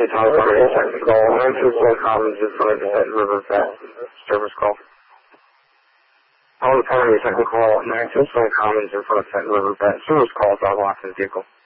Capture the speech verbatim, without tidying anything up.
Hey, Tom, sorry, a second call. nine two four Commons in front of the Riverfest service call. I was calling a second call. nine two four Commons in front of the Riverfest service call, so I lost the vehicle.